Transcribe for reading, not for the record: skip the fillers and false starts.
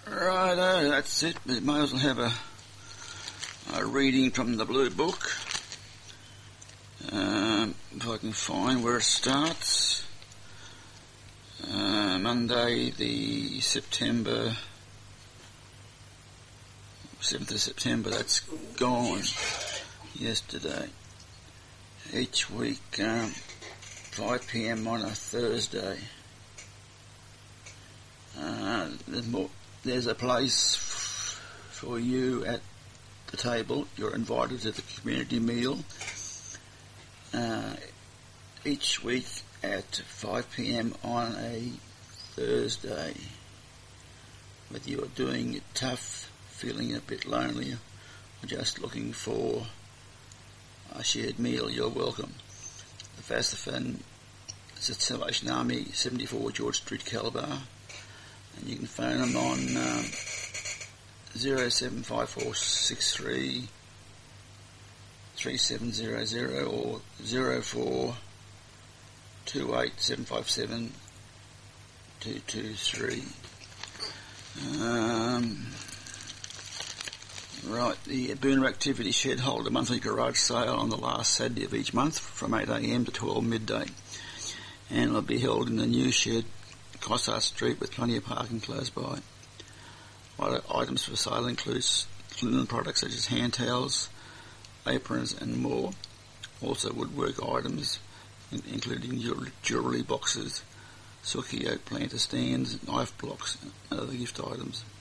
Righto, that's it. We may as well have a reading from the Blue Book. If I can find where it starts. Monday, the 7th of September, that's gone yesterday. Each week, 5 p.m. on a Thursday. There's a place for you at the table. You're invited to the community meal each week at 5 p.m. on a Thursday. Whether you're doing it tough, feeling a bit lonely, or just looking for a shared meal, you're welcome. The Fastafan Salvation Army, 74 George Street, Calabar. And you can phone them on 075463 3700 or 0428 757 223. Right, the Boonah Activity Shed hold a monthly garage sale on the last Saturday of each month from 8 a.m. to 12 midday. And it'll be held in the new shed, Cossart Street, with plenty of parking close by. Items for sale include linen products such as hand towels, aprons and more. Also woodwork items, including jewellery boxes, silky oak planter stands, knife blocks and other gift items.